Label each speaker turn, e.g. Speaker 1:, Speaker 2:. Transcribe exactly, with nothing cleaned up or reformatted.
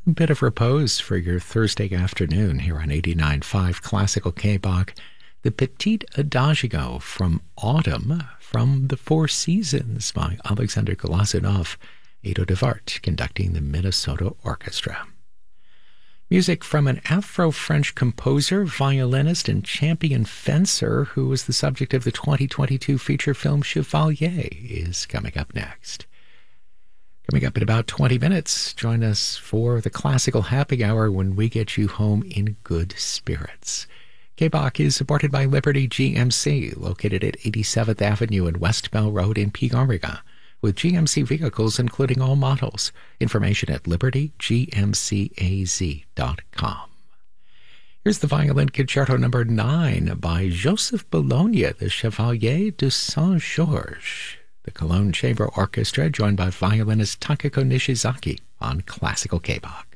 Speaker 1: A bit of repose for your Thursday afternoon here on eighty-nine point five Classical K-Bach. The Petit Adagio from Autumn from the Four Seasons by Alexander Glazunov, Edo de Wart conducting the Minnesota Orchestra. Music from an Afro-French composer, violinist, and champion fencer who was the subject of the twenty twenty-two feature film Chevalier is coming up next. Coming up in about twenty minutes, join us for the Classical Happy Hour when we get you home in good spirits. K-Bach is supported by Liberty G M C, located at eighty-seventh Avenue and West Bell Road in Peoria, with G M C vehicles including all models. Information at liberty g m c a z dot com. Here's the Violin Concerto number nine by Joseph Bologna, the Chevalier de Saint-Georges. The Cologne Chamber Orchestra, joined by violinist Takako Nishizaki on Classical K-Bach.